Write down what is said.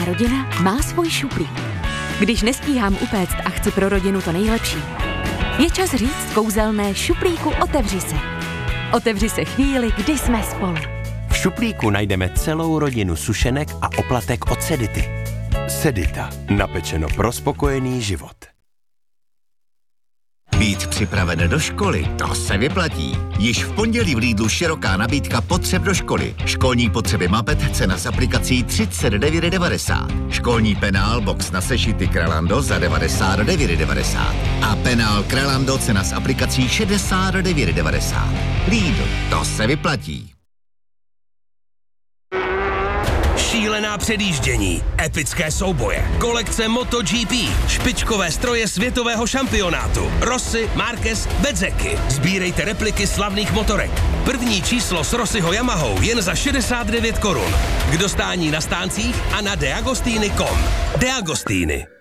rodina má svůj šuplík. Když nestíhám upéct a chci pro rodinu to nejlepší, je čas říct kouzelné šuplíku otevři se. Otevři se chvíli, kdy jsme spolu. V šuplíku najdeme celou rodinu sušenek a oplatek od Sedity. Sedita. Napečeno pro spokojený život. Být připraven do školy, to se vyplatí. Již v pondělí v Lidlu široká nabídka potřeb do školy. Školní potřeby Mapet, cena s aplikací 39,90. Školní penál box na sešity Krelando za 99,90. A penál Krelando, cena s aplikací 69,90. Lidl, to se vyplatí. Šílená předjíždění, epické souboje, kolekce MotoGP, špičkové stroje světového šampionátu, Rossi, Marquez, Bezzecchi. Sbírejte repliky slavných motorek. První číslo s Rossiho Yamahou jen za 69 korun. K dostání na stáncích a na deagostiny.com. De Agostini.